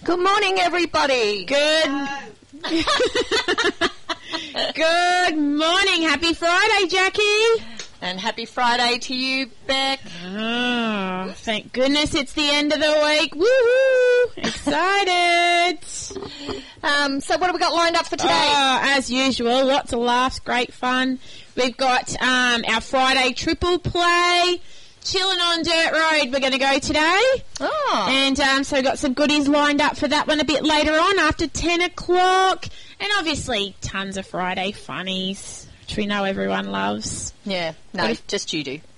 Good morning, everybody. Good morning. Happy Friday, Jackie. And happy Friday to you, Beck. Oh, thank goodness it's the end of the week. Woohoo! Excited. So what have we got lined up for today? Oh, as usual, lots of laughs, great fun. We've got our Friday triple play. Chilling on Dirt Road we're going to go today. Oh. And so we've got some goodies lined up for that one a bit later on after 10 o'clock. And obviously tons of Friday funnies, which we know everyone loves. Yeah, no, just you do.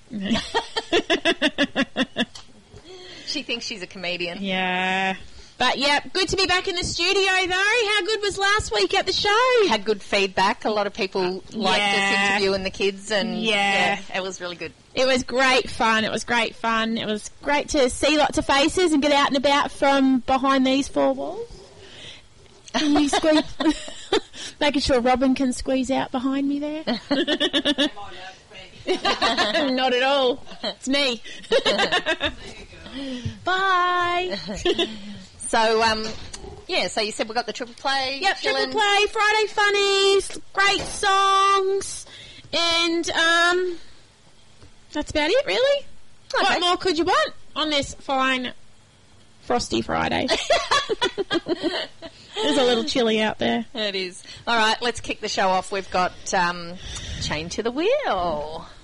She thinks she's a comedian. Yeah. But, yeah, good to be back in the studio, though. How good was last week at the show? Had good feedback. A lot of people liked us interviewing the kids, and yeah, it was really good. It was great fun. It was great to see lots of faces and get out and about from behind these four walls. Can you squeeze? Making sure Robin can squeeze out behind me there. Not at all. It's me. Bye. So, so you said we got the triple play. Yep, triple play, Friday funnies, great songs, and that's about it, really. Okay. What more could you want on this fine frosty Friday? It's a little chilly out there. It is. All right, let's kick the show off. We've got Chain to the Wheel.